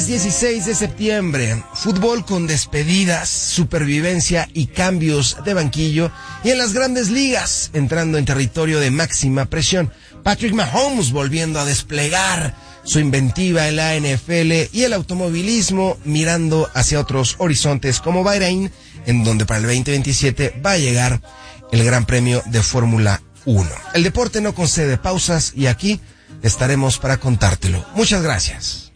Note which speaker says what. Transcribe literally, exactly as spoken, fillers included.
Speaker 1: dieciséis de septiembre, fútbol con despedidas, supervivencia y cambios de banquillo, y en las grandes ligas, entrando en territorio de máxima presión, Patrick Mahomes volviendo a desplegar su inventiva en la N F L, y el automovilismo mirando hacia otros horizontes como Bahrein, en donde para el veinte veintisiete va a llegar el Gran Premio de Fórmula uno. El deporte no concede pausas y aquí estaremos para contártelo. Muchas gracias.